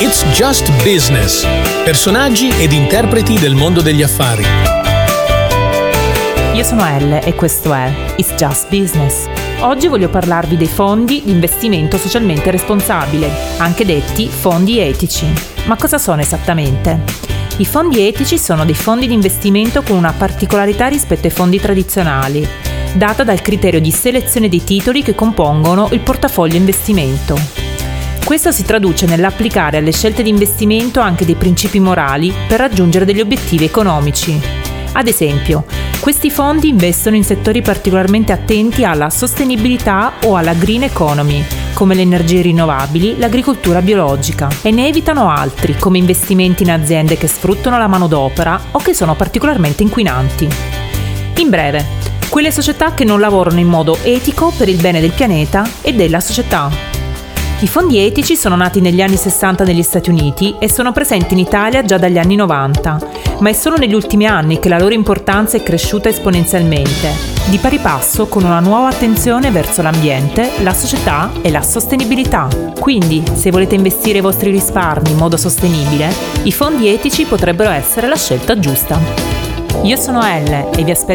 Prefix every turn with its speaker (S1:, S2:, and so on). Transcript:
S1: It's Just Business. Personaggi ed interpreti del mondo degli affari.
S2: Io sono Elle e questo è It's Just Business. Oggi voglio parlarvi dei fondi di investimento socialmente responsabile, anche detti fondi etici. Ma cosa sono esattamente? I fondi etici sono dei fondi di investimento con una particolarità rispetto ai fondi tradizionali, data dal criterio di selezione dei titoli che compongono il portafoglio investimento. Questo si traduce nell'applicare alle scelte di investimento anche dei principi morali per raggiungere degli obiettivi economici. Ad esempio, questi fondi investono in settori particolarmente attenti alla sostenibilità o alla green economy, come le energie rinnovabili, l'agricoltura biologica, e ne evitano altri, come investimenti in aziende che sfruttano la manodopera o che sono particolarmente inquinanti. In breve, quelle società che non lavorano in modo etico per il bene del pianeta e della società. I fondi etici sono nati negli anni 60 negli Stati Uniti e sono presenti in Italia già dagli anni 90, ma è solo negli ultimi anni che la loro importanza è cresciuta esponenzialmente, di pari passo con una nuova attenzione verso l'ambiente, la società e la sostenibilità. Quindi, se volete investire i vostri risparmi in modo sostenibile, i fondi etici potrebbero essere la scelta giusta. Io sono Elle e vi aspetto